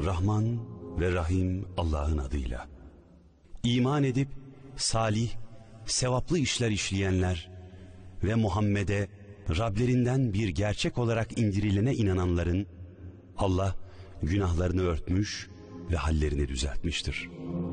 Rahman ve Rahim Allah'ın adıyla. İman edip salih, sevaplı işler işleyenler ve Muhammed'e Rablerinden bir gerçek olarak indirilene inananların Allah günahlarını örtmüş ve hallerini düzeltmiştir.